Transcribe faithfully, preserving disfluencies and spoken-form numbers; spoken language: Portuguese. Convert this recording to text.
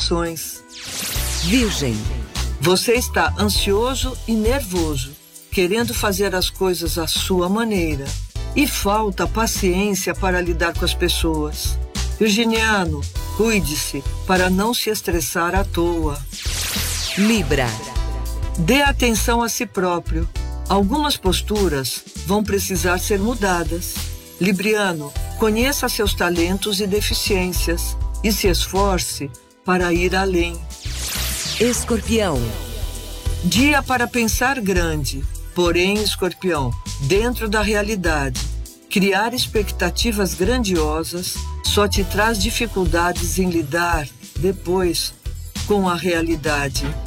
restrições. Virgem. Você está ansioso e nervoso, querendo fazer as coisas à sua maneira. E falta paciência para lidar com as pessoas. Virginiano, cuide-se para não se estressar à toa. Libra. Dê atenção a si próprio. Algumas posturas vão precisar ser mudadas. Libriano, conheça seus talentos e deficiências e se esforce para ir além. Escorpião. Dia para pensar grande, porém, Escorpião, dentro da realidade. Criar expectativas grandiosas só te traz dificuldades em lidar depois com a realidade.